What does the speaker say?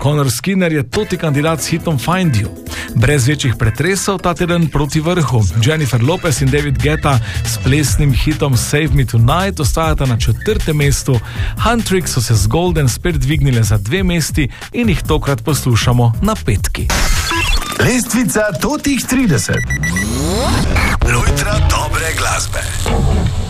Conor Skinner je toti kandidat s hitom Find You. Brez večjih pretresov ta teden proti vrhu. Jennifer Lopez in David Guetta s plesnim hitom Save Me Tonight ostajata na 4. mestu. Huntrix so se z Golden spet dvignile za 2 mesti in jih tokrat poslušamo na petki. Lestvica totih 30. Lojtra dobre glasbe.